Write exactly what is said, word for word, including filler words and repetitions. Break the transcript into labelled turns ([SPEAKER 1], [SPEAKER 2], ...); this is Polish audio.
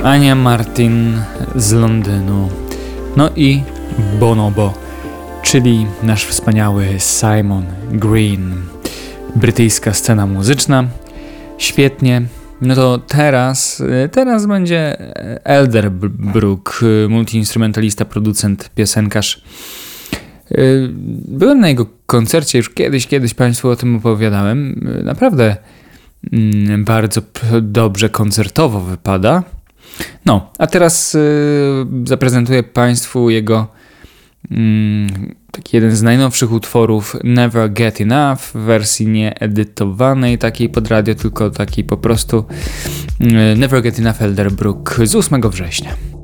[SPEAKER 1] Ania Martin z Londynu, no i Bonobo, czyli nasz wspaniały Simon Green. Brytyjska scena muzyczna, świetnie. No to teraz, teraz będzie Elderbrook, multiinstrumentalista, producent, piosenkarz. Byłem na jego koncercie już kiedyś, kiedyś Państwu o tym opowiadałem. Naprawdę bardzo dobrze koncertowo wypada. No, a teraz zaprezentuję Państwu jego taki jeden z najnowszych utworów, Never Get Enough, w wersji nieedytowanej, takiej pod radio, tylko takiej po prostu Never Get Enough Elderbrook z ósmego września.